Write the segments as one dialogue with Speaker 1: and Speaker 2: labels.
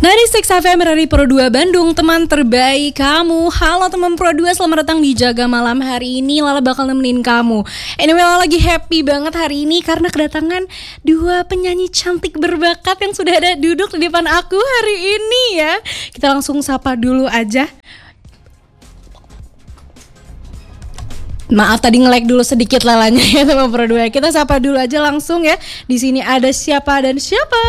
Speaker 1: 96 FM dari Pro 2 Bandung, teman terbaik kamu. Halo teman Pro 2, selamat datang di Jaga Malam hari ini. Lala bakal nemenin kamu. Anyway, Lala lagi happy banget hari ini karena kedatangan dua penyanyi cantik berbakat yang sudah ada duduk di depan aku hari ini ya. Kita langsung sapa dulu aja. Maaf tadi nge-lag dulu sedikit lalanya ya teman Pro 2. Kita sapa dulu aja langsung ya. Di sini ada siapa dan siapa?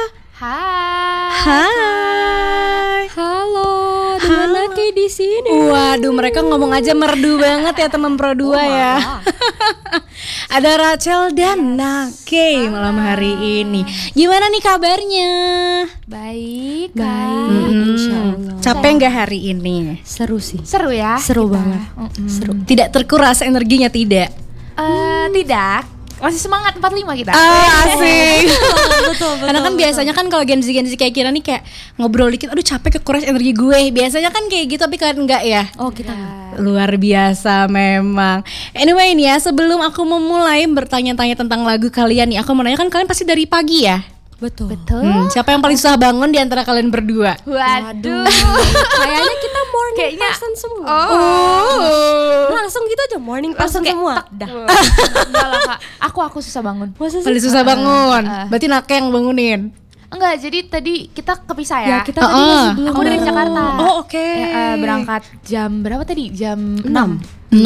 Speaker 2: Hai. Halo. Dengan Naki di sini.
Speaker 1: Waduh, mereka ngomong aja merdu banget ya teman Pro 2 ya. Ada Rachel dan Naki malam hari ini. Gimana nih kabarnya?
Speaker 2: Baik.
Speaker 1: Insyaallah. Capek nggak hari ini?
Speaker 2: Seru sih.
Speaker 3: Seru ya?
Speaker 2: Seru banget. Seru.
Speaker 1: Tidak terkuras energinya tidak?
Speaker 3: Tidak. Masih semangat 45 kita.
Speaker 1: Asik.
Speaker 2: Betul.
Speaker 1: Karena kan biasanya kan kalau Gen Z kayak kita nih kayak ngobrol dikit, aduh capek kekuras energi gue. Biasanya kan kayak gitu, tapi kalian enggak ya?
Speaker 2: Oh, kita
Speaker 1: Luar biasa memang. Anyway nih ya, sebelum aku memulai bertanya-tanya tentang lagu kalian nih, aku mau nanya kan kalian pasti dari pagi ya?
Speaker 2: Betul.
Speaker 1: Siapa yang paling susah bangun di antara kalian berdua?
Speaker 3: Waduh.
Speaker 2: Kayaknya kita morning
Speaker 3: Kayaknya-
Speaker 2: person semua. Langsung gitu aja morning person
Speaker 3: Langsung kayak
Speaker 2: semua.
Speaker 3: tek dah. Enggak lah Kak. Aku susah bangun.
Speaker 2: Masa sih?
Speaker 1: Paling susah bangun. Berarti Nake yang bangunin.
Speaker 3: Enggak, jadi tadi kita kepisah ya.
Speaker 2: Ya, kita tadi masih belum.
Speaker 3: Aku dari Jakarta.
Speaker 1: Oh, oke.
Speaker 3: Berangkat jam berapa tadi? Jam 6.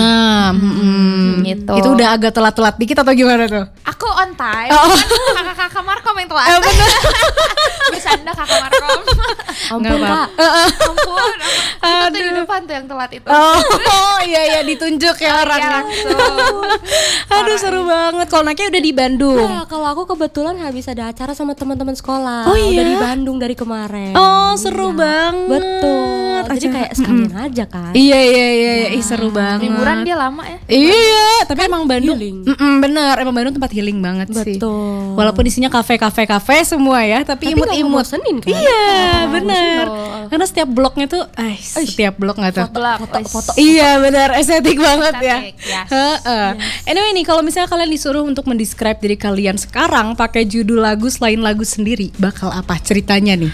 Speaker 1: 6.
Speaker 3: Gitu.
Speaker 1: Itu udah agak telat-telat dikit atau gimana tuh?
Speaker 3: Aku on time.
Speaker 1: Oh.
Speaker 3: Kan kakak-kakak Markom yang telat. Bercanda kakak Markom.
Speaker 2: Ampun, Kak.
Speaker 3: Ampun. Kita tuh di depan tuh yang telat itu.
Speaker 1: Oh iya ditunjuk ya
Speaker 3: Iya,
Speaker 1: orangnya.
Speaker 3: langsung.
Speaker 1: Aduh seru banget. Kalau Nake udah di Bandung.
Speaker 2: Nah, kalau aku kebetulan habis ada acara sama teman-teman sekolah.
Speaker 1: Oh, iya?
Speaker 2: Udah di Bandung dari kemarin.
Speaker 1: Oh seru banget.
Speaker 2: Betul. Jadi
Speaker 1: Acara-
Speaker 2: kayak sekalian aja kan.
Speaker 1: Iya. Ih seru banget.
Speaker 3: Liburan dia lama ya.
Speaker 1: Iya, tapi emang Bandung
Speaker 2: healing.
Speaker 1: bener, emang Bandung tempat healing banget sih.
Speaker 2: Betul.
Speaker 1: Walaupun isinya kafe semua ya, tapi
Speaker 2: Tapi nggak
Speaker 1: imut-imut.
Speaker 2: ngebosenin kan?
Speaker 1: Iya, bener. Karena setiap bloknya tuh, setiap blok nggak tuh.
Speaker 2: Foto.
Speaker 1: Iya benar, estetik banget ya.
Speaker 3: Estetik, yes.
Speaker 1: Heeh. Anyway nih, kalau misalnya kalian disuruh untuk mendescribe diri kalian sekarang pakai judul lagu selain lagu sendiri, bakal apa ceritanya nih?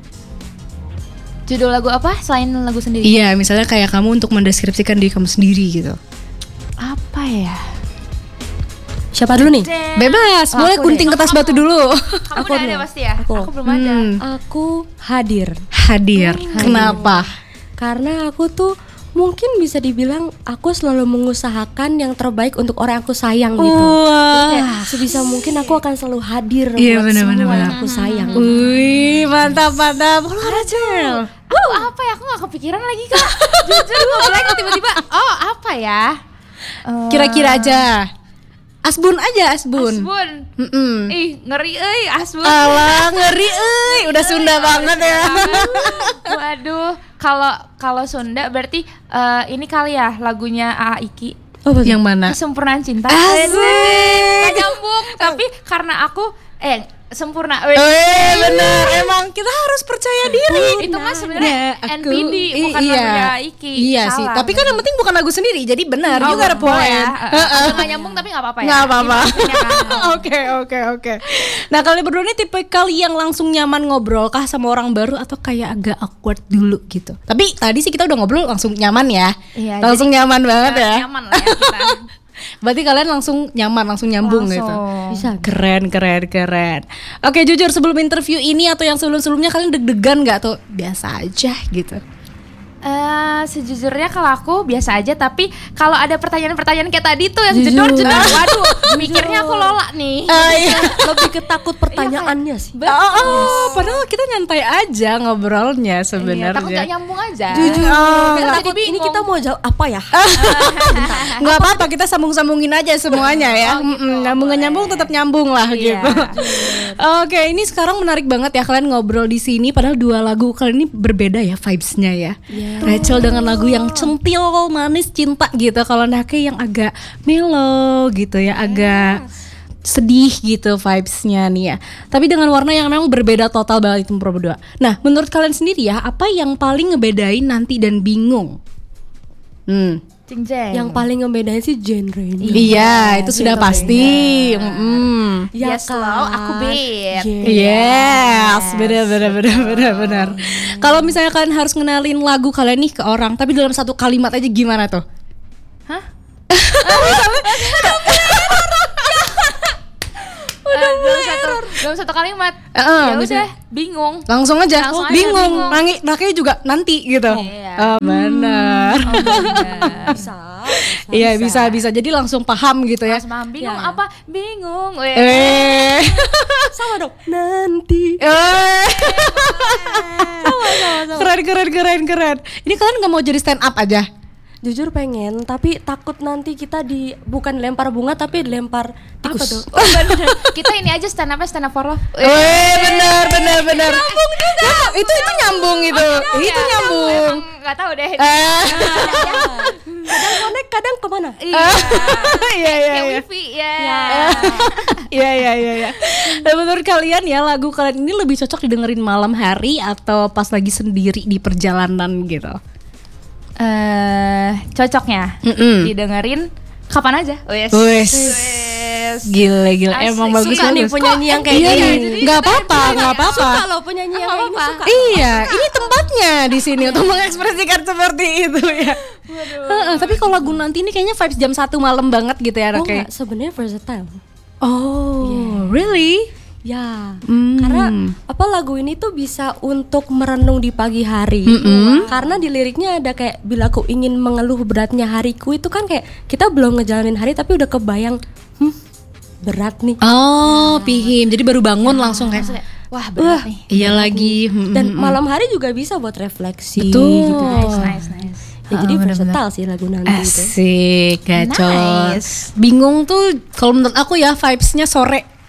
Speaker 3: Judul lagu apa selain lagu sendiri?
Speaker 1: Iya, misalnya kayak kamu untuk mendeskripsikan diri kamu sendiri gitu.
Speaker 3: Apa ya?
Speaker 2: Siapa dulu nih?
Speaker 1: Bebas, boleh
Speaker 3: aku
Speaker 1: gunting
Speaker 3: deh.
Speaker 1: kertas batu dulu.
Speaker 3: Kamu
Speaker 2: Aku
Speaker 3: udah
Speaker 2: dulu.
Speaker 3: ada pasti ya?
Speaker 2: Aku.
Speaker 3: Aku belum ada.
Speaker 2: Aku hadir.
Speaker 1: Hadir. Kenapa?
Speaker 2: Karena aku tuh mungkin bisa dibilang aku selalu mengusahakan yang terbaik untuk orang yang aku sayang gitu. Jadi kayak sebisa mungkin aku akan selalu hadir
Speaker 1: Iya,
Speaker 2: buat
Speaker 1: bener-bener.
Speaker 2: semua yang aku sayang.
Speaker 1: Wih, mantap. Kalau Rachel?
Speaker 3: Apa ya? Aku gak kepikiran lagi Kak. Jujur gue blank tiba-tiba. Oh apa ya?
Speaker 1: Kira-kira aja. Asbun aja, Asbun.
Speaker 3: Asbun. Ih ngeri Asbun.
Speaker 1: Alah, ngeri udah Sunda banget ya.
Speaker 3: Waduh. Kalau Sunda berarti ini kali ya lagunya A.A. Iki.
Speaker 2: Oh, betul.
Speaker 1: Yang mana?
Speaker 3: Kesempurnaan cinta.
Speaker 1: Asik.
Speaker 3: Gak nyambung. Tapi karena aku sempurna.
Speaker 1: Bener, emang kita harus percaya diri.
Speaker 3: Itu mah sebenarnya
Speaker 1: Aku-
Speaker 3: NPD bukan
Speaker 1: iya.
Speaker 3: lagunya Iki.
Speaker 1: Iya sih,
Speaker 3: Salah.
Speaker 1: tapi kan yang penting bukan lagu sendiri, jadi benar
Speaker 3: Oh,
Speaker 1: juga ada
Speaker 3: boleh
Speaker 1: poin.
Speaker 3: ya. Agak nggak nyambung tapi nggak apa-apa ya.
Speaker 1: Nggak apa-apa.
Speaker 3: Gimana kan?
Speaker 1: Oke. Nah kalian berdua ini tipe kali yang langsung nyaman ngobrol kah sama orang baru atau kayak agak awkward dulu gitu? Tapi tadi sih kita udah ngobrol langsung nyaman ya.
Speaker 3: Iya,
Speaker 1: Langsung nyaman banget ya.
Speaker 3: Nyaman lah ya kita.
Speaker 1: Berarti kalian langsung nyaman, langsung nyambung gitu.
Speaker 3: Langsung.
Speaker 2: Bisa.
Speaker 1: Keren. Oke, jujur sebelum interview ini atau yang sebelum-sebelumnya kalian deg-degan nggak atau biasa aja gitu?
Speaker 3: Sejujurnya kalau aku biasa aja, tapi kalau ada pertanyaan-pertanyaan kayak tadi tuh yang
Speaker 2: Jujur.
Speaker 3: jedor, waduh, mikirnya aku lola nih.
Speaker 1: Iya.
Speaker 2: Lebih ketakut pertanyaannya sih.
Speaker 1: Padahal kita nyantai aja ngobrolnya sebenarnya.
Speaker 3: Takut gak nyambung aja.
Speaker 2: Jujur.
Speaker 1: Oh,
Speaker 2: Kita
Speaker 3: nggak.
Speaker 2: takut
Speaker 3: Jadi
Speaker 2: ini
Speaker 3: bingung.
Speaker 2: kita mau jawab apa ya?
Speaker 1: Nggak apa-apa, kita sambung-sambungin aja semuanya ya. Nyambung nggak nyambung tetap nyambung lah
Speaker 3: Iya.
Speaker 1: gitu. Oke, ini sekarang menarik banget ya kalian ngobrol di sini. Padahal dua lagu kalian ini berbeda ya vibes-nya ya. Rachel dengan lagu yang centil, manis, cinta gitu. Kalau Nake yang agak mellow gitu ya, agak sedih gitu vibes-nya nih ya. Tapi dengan warna yang memang berbeda total banget itu berdua. Nah, menurut kalian sendiri ya, apa yang paling ngebedain Nanti dan Bingung?
Speaker 3: Cingjeng.
Speaker 2: Yang paling ngebedain sih genre-nya.
Speaker 1: Iya, itu sudah
Speaker 2: genre-nya.
Speaker 1: pasti.
Speaker 2: Ya
Speaker 3: Dia slow, aku beat.
Speaker 1: Yes, benar. Kalau misalnya kalian harus ngenalin lagu kalian nih ke orang, tapi dalam satu kalimat aja gimana tuh?
Speaker 3: Hah? dalam satu kalimat. Ya udah, bingung.
Speaker 1: Langsung aja,
Speaker 3: Langsung aja,
Speaker 1: bingung.
Speaker 3: bingung.
Speaker 1: Naknya juga nanti gitu.
Speaker 3: Iya.
Speaker 1: Benar.
Speaker 2: Bisa.
Speaker 1: Iya, bisa. Jadi langsung paham gitu ya.
Speaker 3: Langsung paham, bingung
Speaker 2: Ya.
Speaker 3: apa? Bingung.
Speaker 2: Sama dong. Nanti.
Speaker 1: Keren. Ini kalian nggak mau jadi stand up aja?
Speaker 2: Jujur pengen, tapi takut nanti kita bukan dilempar bunga tapi dilempar tikus.
Speaker 3: Apa tuh? Oh, bener. Kita ini aja stand up for love.
Speaker 1: Benar. Nyambung juga. Itu nyambung itu. Itu nyambung.
Speaker 3: Nggak tahu deh.
Speaker 2: Kadang connect, kadang kemana?
Speaker 1: Iya.
Speaker 3: Kayak wifi ya.
Speaker 1: Iya. Dan menurut kalian ya lagu kalian ini lebih cocok didengerin malam hari atau pas lagi sendiri di perjalanan gitu?
Speaker 3: Cocoknya didengerin kapan aja.
Speaker 1: Wes. Gila. Emang bagus
Speaker 2: Suka nih
Speaker 1: banget.
Speaker 2: penyanyi yang kayak
Speaker 1: Iya,
Speaker 2: gini.
Speaker 1: nggak apa-apa.
Speaker 2: Suka loh penyanyi yang kayak gini suka.
Speaker 1: Iya, ini tempatnya di sini untuk mengekspresikan seperti itu ya. Tapi kalau lagu nanti ini kayaknya vibes jam 1 malam banget gitu ya,
Speaker 2: Oh
Speaker 1: Roke.
Speaker 2: enggak, sebenarnya versatile.
Speaker 1: Oh, really?
Speaker 2: Ya, karena lagu ini tuh bisa untuk merenung di pagi hari. Karena di liriknya ada kayak bila ku ingin mengeluh beratnya hariku, itu kan kayak kita belum ngejalanin hari tapi udah kebayang berat nih.
Speaker 1: Oh, pihim. Jadi baru bangun langsung kayak
Speaker 3: Wah, berat nih.
Speaker 1: iya lagi.
Speaker 2: Dan malam hari juga bisa buat refleksi.
Speaker 1: Betul.
Speaker 2: Gitu.
Speaker 3: Nice.
Speaker 2: Ya, jadi versatile sih lagu nanti itu.
Speaker 1: Asik, gacor.
Speaker 3: Nice.
Speaker 1: Bingung tuh kalau menurut aku ya vibes-nya sore.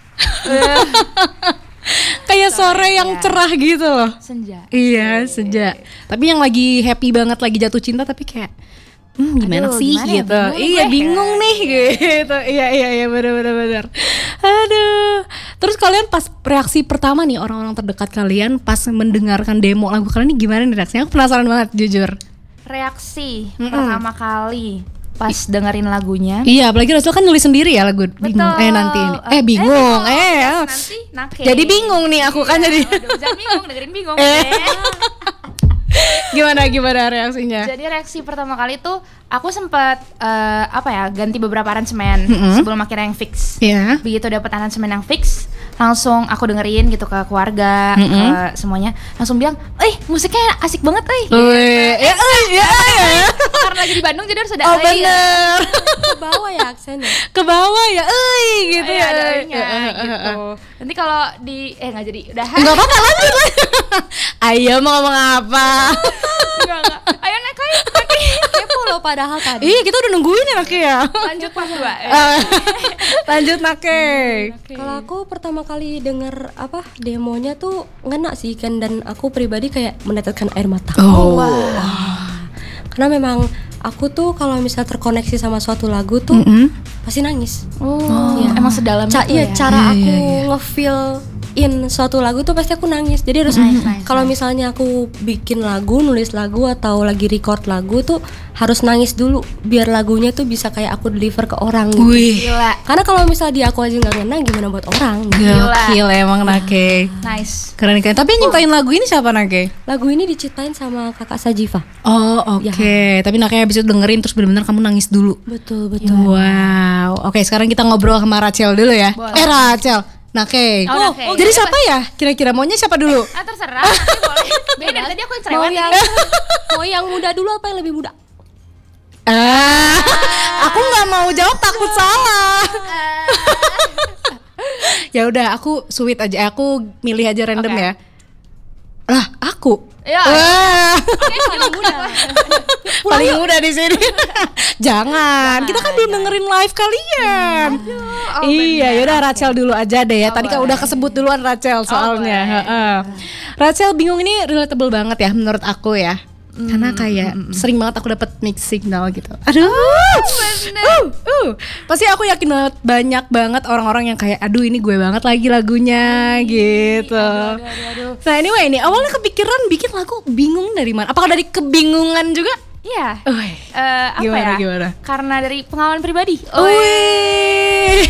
Speaker 1: Kayak sore yang cerah gitu loh.
Speaker 3: Senja.
Speaker 1: Iya, senja. Tapi yang lagi happy banget, lagi jatuh cinta tapi kayak gimana
Speaker 3: Aduh,
Speaker 1: sih
Speaker 3: gimana ya?
Speaker 1: gitu.
Speaker 3: Bingung nih
Speaker 1: Iya,
Speaker 3: gue.
Speaker 1: bingung nih gitu. Iya, benar. Aduh. Terus kalian pas reaksi pertama nih orang-orang terdekat kalian pas mendengarkan demo lagu kalian ini gimana nih reaksinya? Aku penasaran banget jujur.
Speaker 3: Reaksi pertama kali pas dengerin lagunya.
Speaker 1: Iya, apalagi Rasul kan nulis sendiri ya lagu bingung. Nanti ini. Bingung.
Speaker 3: Nanti nake.
Speaker 1: Jadi bingung nih aku kan jadi.
Speaker 3: Aduh, jangan bingung, dengerin bingung.
Speaker 1: Gimana reaksinya?
Speaker 3: Jadi reaksi pertama kali tuh aku sempat ganti beberapa aransemen sebelum akhirnya yang fix.
Speaker 1: Iya.
Speaker 3: Begitu dapat aransemen yang fix, langsung aku dengerin gitu ke keluarga, ke semuanya, langsung bilang, musiknya asik banget,
Speaker 1: Ya.
Speaker 3: Karena lagi di Bandung jadi harus ada
Speaker 1: Oh bener.
Speaker 2: Ke bawah ya aksennya.
Speaker 1: Ke bawah ya, gitu ya.
Speaker 3: ada nya gitu. Nanti kalau di nggak jadi, udah.
Speaker 1: Enggak apa-apa, lanjut. Ayo mau ngomong apa?
Speaker 3: Enggak. Ayo naik.
Speaker 2: Kepo loh padahal tadi.
Speaker 1: Iya, kita udah nungguin ya Nake ya.
Speaker 3: Lanjut pas 2.
Speaker 1: Lanjut Nake.
Speaker 2: Kalau aku pertama kali denger demonya tuh ngena sih kan, dan aku pribadi kayak meneteskan air mata. Karena memang aku tuh kalau misal terkoneksi sama suatu lagu tuh pasti nangis.
Speaker 3: Iya, emang sedalam itu
Speaker 2: Iya,
Speaker 3: ya.
Speaker 2: cara aku nge-feel in suatu lagu tuh pasti aku nangis. Jadi harus kalau misalnya aku bikin lagu, nulis lagu atau lagi record lagu tuh harus nangis dulu biar lagunya tuh bisa kayak aku deliver ke orang gitu.
Speaker 1: Wih,
Speaker 3: Gila.
Speaker 2: Karena kalau misalnya di aku aja nggak ngena, gimana buat orang gitu.
Speaker 1: gokil emang Nake.
Speaker 3: Nice.
Speaker 1: Keren. Tapi yang nyiptain lagu ini siapa Nake?
Speaker 2: Lagu ini diciptain sama kakak Sajiva.
Speaker 1: Oh, oke. Tapi Nake habis itu dengerin terus benar-benar kamu nangis dulu.
Speaker 2: Betul.
Speaker 1: Wow. Oke, sekarang kita ngobrol sama Rachel dulu ya.
Speaker 3: Boleh.
Speaker 1: Rachel. Nake.
Speaker 3: Oh, Nake.
Speaker 1: Jadi siapa ya? Kira-kira maunya siapa dulu?
Speaker 3: Terserah, nanti boleh. Beda, tadi aku yang cerewet.
Speaker 2: Mau yang muda dulu apa yang lebih muda?
Speaker 1: Aku nggak mau jawab, takut salah. Ya udah, aku sweet aja. Aku milih aja random
Speaker 3: Oke.
Speaker 1: ya. Lah, aku.
Speaker 3: Ya.
Speaker 1: Wah,
Speaker 2: Paling muda.
Speaker 1: paling muda di sini. Jangan, kita kan belum dengerin live kalian. Iya, yaudah Rachel dulu aja deh ya. Tadi kan udah kesebut duluan Rachel soalnya. Heeh. Rachel bingung ini relatable banget ya menurut aku ya. Karena kayak sering banget aku dapat mixed signal gitu. Aduh. Pasti aku yakin banget banyak orang-orang yang kayak aduh ini gue banget lagi lagunya gitu.
Speaker 3: Aduh.
Speaker 1: Nah anyway ini awalnya kepikiran bikin lagu bingung dari mana? Apakah dari kebingungan juga?
Speaker 3: Iya.
Speaker 1: Wih,
Speaker 3: Apa
Speaker 1: gimana,
Speaker 3: ya?
Speaker 1: gimana?
Speaker 3: Karena dari pengalaman pribadi.
Speaker 1: Wih.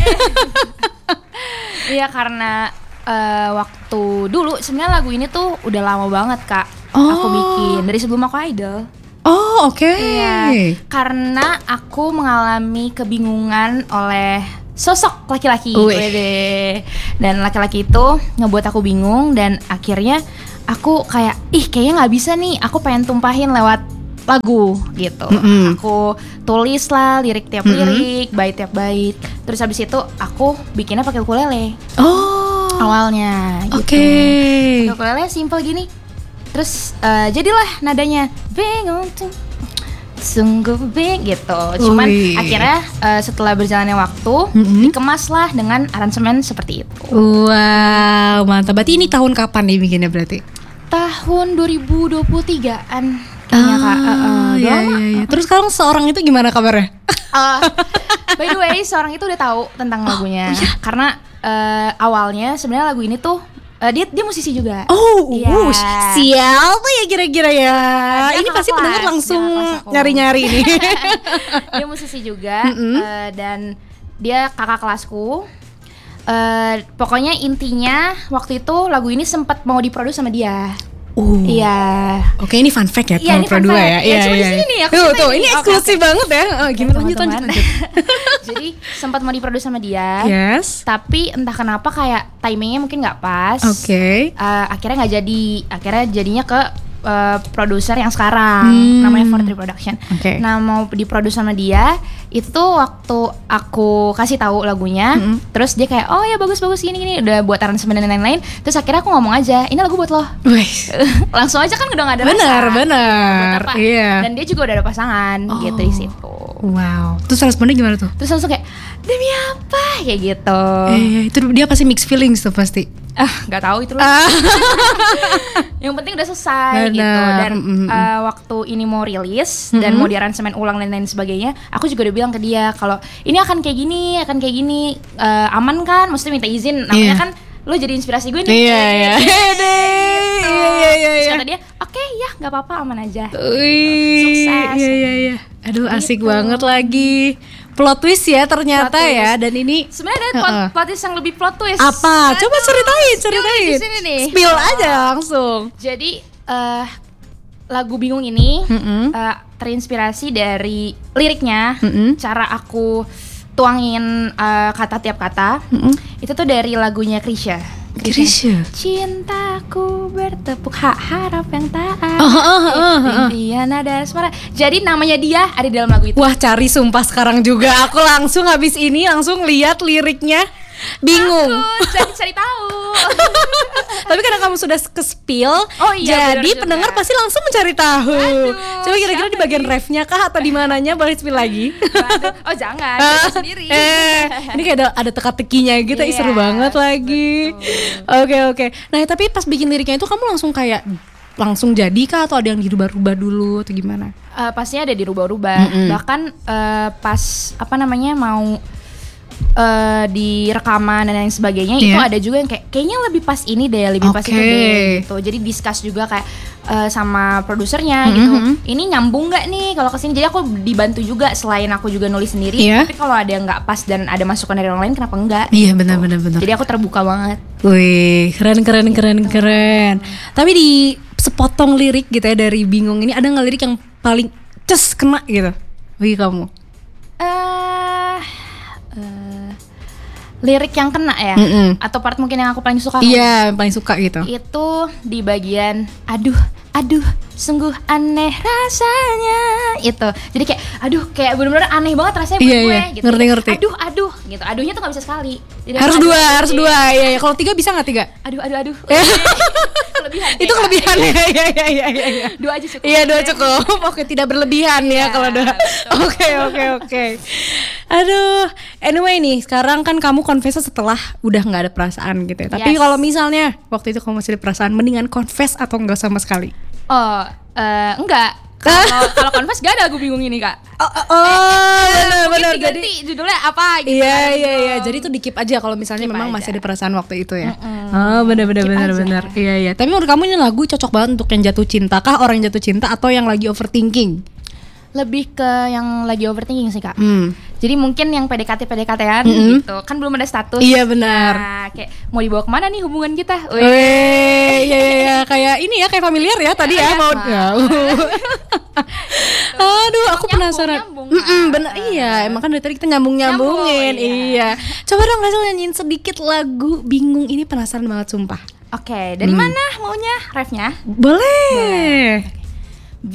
Speaker 3: Iya, karena waktu dulu sebenarnya lagu ini tuh udah lama banget Kak.
Speaker 1: Oh.
Speaker 3: Aku bikin dari sebelum aku idol.
Speaker 1: Oh, oke.
Speaker 3: Iya. Karena aku mengalami kebingungan oleh sosok laki-laki.
Speaker 1: Wih.
Speaker 3: Wede. Dan laki-laki itu ngebuat aku bingung dan akhirnya aku kayak kayaknya nggak bisa nih. Aku pengen tumpahin lewat lagu gitu. Aku tulis lah lirik tiap lirik, bait tiap bait. Terus habis itu aku bikinnya pakai ukulele.
Speaker 1: Oh.
Speaker 3: Awalnya gitu.
Speaker 1: Oke.
Speaker 3: Pakai ukulele simple gini. Terus jadilah nadanya bingung tuh. Sungguh gitu. Cuman
Speaker 1: Wih.
Speaker 3: akhirnya setelah berjalannya waktu dikemaslah dengan aransemen seperti itu.
Speaker 1: Wow, mantap. Berarti ini tahun kapan nih bikinnya berarti?
Speaker 3: Tahun 2023-an kayaknya Kak.
Speaker 1: Iya, iya. Terus sekarang seorang itu gimana kabarnya?
Speaker 3: By the way, seorang itu udah tahu tentang lagunya. Karena awalnya sebenarnya lagu ini tuh dia musisi juga.
Speaker 1: Oh,
Speaker 3: Iya.
Speaker 1: Siapa ya kira-kira ya?
Speaker 3: Dia
Speaker 1: Ini
Speaker 3: kakak
Speaker 1: pasti pendengar
Speaker 3: kelas,
Speaker 1: langsung
Speaker 3: dia kakak kelas aku.
Speaker 1: nyari-nyari nih.
Speaker 3: Dia musisi juga dan dia kakak kelasku. Pokoknya intinya waktu itu lagu ini sempat mau diproduksi sama dia. Iya.
Speaker 1: Oke, ini fun fact ya,
Speaker 3: Iya, ini
Speaker 1: Pro
Speaker 3: fun
Speaker 1: 2
Speaker 3: fact.
Speaker 1: ya.
Speaker 3: Ya, cuma di sini nih, aku
Speaker 1: Tuh,
Speaker 3: ceritain
Speaker 1: ini
Speaker 3: nih.
Speaker 1: eksklusif banget ya. Oh, gimana lanjut.
Speaker 3: Teman-teman. Jadi sempat mau diproduksi sama dia.
Speaker 1: Yes.
Speaker 3: Tapi entah kenapa kayak timingnya mungkin nggak pas.
Speaker 1: Oke.
Speaker 3: Akhirnya nggak jadi. Akhirnya jadinya ke produser yang sekarang, namanya Fortri Production.
Speaker 1: Oke.
Speaker 3: Nah, mau diproduksi sama dia itu waktu aku kasih tahu lagunya, terus dia kayak oh ya bagus gini udah buat aransemen dan lain-lain. Terus akhirnya aku ngomong aja, ini lagu buat lo.
Speaker 1: Wih.
Speaker 3: Langsung aja kan udah nggak ada rasa.
Speaker 1: Benar.
Speaker 3: Buat apa?
Speaker 1: Iya.
Speaker 3: Dan dia juga udah ada pasangan gitu di situ.
Speaker 1: Wow. Terus responnya gimana tuh?
Speaker 3: Terus langsung kayak demi apa kayak gitu.
Speaker 1: Itu dia pasti mixed feelings tuh pasti.
Speaker 3: Nggak tahu itu loh. Yang penting udah selesai
Speaker 1: Benar.
Speaker 3: gitu. Dan waktu ini mau rilis dan mau diaransemen ulang dan lain sebagainya, aku juga udah bilang ke dia kalau ini akan kayak gini, aman kan? Maksudnya minta izin. Namanya kan lo jadi inspirasi gue nih.
Speaker 1: Iya.
Speaker 3: Terus kata dia, oke ya nggak apa-apa, aman aja. Sukses.
Speaker 1: Iya. Aduh, asik
Speaker 3: Gitu.
Speaker 1: banget lagi. Plot twist ya ternyata
Speaker 3: Plot twist.
Speaker 1: ya. Dan ini
Speaker 3: Sebenarnya ada plot twist yang lebih plot twist.
Speaker 1: apa? Coba ceritain.
Speaker 3: Di sini nih.
Speaker 1: Spill aja langsung.
Speaker 3: Jadi lagu Bingung ini terinspirasi dari liriknya, cara aku tuangin kata tiap kata. Itu tuh dari lagunya Krisya.
Speaker 1: Krisya.
Speaker 3: Cintaku bertepuk harap yang tak
Speaker 1: Oh.
Speaker 3: Impian ada asmara. Jadi namanya dia ada di dalam lagu itu.
Speaker 1: Wah, cari sumpah sekarang juga. Aku langsung habis ini langsung lihat liriknya. Bingung.
Speaker 3: Aku cari tahu.
Speaker 1: Tapi karena kamu sudah ke-spill,
Speaker 3: Oh iya,
Speaker 1: jadi
Speaker 3: benar juga.
Speaker 1: pendengar pasti langsung mencari tahu.
Speaker 3: Aduh,
Speaker 1: Coba kira-kira
Speaker 3: siapa
Speaker 1: di bagian refnya kah atau di mananya, boleh spill lagi?
Speaker 3: Waduh. Oh jangan, kita sendiri.
Speaker 1: Ini kayak ada teka-tekinya gitu,
Speaker 3: Iya,
Speaker 1: seru banget lagi. Oke. Nah, tapi pas bikin liriknya itu kamu langsung kayak langsung jadi kah atau ada yang dirubah-rubah dulu atau gimana?
Speaker 3: Pastinya ada dirubah-rubah. Bahkan pas mau di rekaman dan lain sebagainya itu ada juga yang kayaknya lebih pas ini deh, lebih pas itu deh gitu. Jadi discuss juga kayak sama produsernya gitu. Ini nyambung nggak nih kalau kesini? Jadi aku dibantu juga selain aku juga nulis sendiri.
Speaker 1: Iya.
Speaker 3: Tapi kalau ada yang nggak pas dan ada masukan dari orang lain kenapa enggak?
Speaker 1: Iya, benar.
Speaker 3: Jadi aku terbuka banget.
Speaker 1: Wih, keren. Tapi di sepotong lirik gitu ya dari Bingung ini ada nggak lirik yang paling kena gitu bagi kamu?
Speaker 3: Lirik yang kena ya, atau part mungkin yang aku paling suka.
Speaker 1: Iya, yang paling suka gitu.
Speaker 3: Itu di bagian aduh sungguh aneh rasanya itu. Jadi kayak bener-bener aneh banget rasanya buat
Speaker 1: Iya,
Speaker 3: gue
Speaker 1: iya.
Speaker 3: gitu.
Speaker 1: Ngerti.
Speaker 3: Aduh gitu. Aduhnya tuh gak bisa sekali. Jadi
Speaker 1: Harus
Speaker 3: aduh,
Speaker 1: dua. Iya. Kalau 3 bisa nggak 3?
Speaker 3: Aduh. Kelebihan.
Speaker 1: Itu kelebihan ya. Iya.
Speaker 3: 2 aja cukup.
Speaker 1: Iya, 2 cukup. Oke, tidak berlebihan ya kalau 2. Oke. Aduh, anyway nih, sekarang kan kamu confess setelah udah nggak ada perasaan gitu ya. Tapi
Speaker 3: Yes.
Speaker 1: kalau misalnya waktu itu kamu masih ada perasaan, mendingan confess atau nggak sama sekali?
Speaker 3: Oh, enggak. Kalau confess gak ada lagu Bingung ini, Kak.
Speaker 1: Benar.
Speaker 3: Jadi judulnya apa gitu.
Speaker 1: Iya. Jadi itu di-keep aja kalau misalnya
Speaker 3: Keep
Speaker 1: memang
Speaker 3: aja.
Speaker 1: masih ada perasaan waktu itu ya. Oh, benar.
Speaker 3: aja.
Speaker 1: Iya. Tapi menurut kamu ini lagu cocok banget untuk yang jatuh cinta kah, orang yang jatuh cinta atau yang lagi overthinking?
Speaker 3: Lebih ke yang lagi overthinking sih Kak. Jadi mungkin yang PDKT-an gitu, kan belum ada status.
Speaker 1: Iya benar.
Speaker 3: Nah, kayak mau dibawa kemana nih hubungan kita?
Speaker 1: Iya, kayak ini ya, kayak familiar ya tadi ya mau. Aduh, aku penasaran. Bener, iya, emang kan dari tadi kita nyambungin. Iya. Coba dong Rachel nyanyiin sedikit lagu Bingung ini, penasaran banget sumpah.
Speaker 3: Oke, dari mana maunya? Refnya?
Speaker 1: Boleh.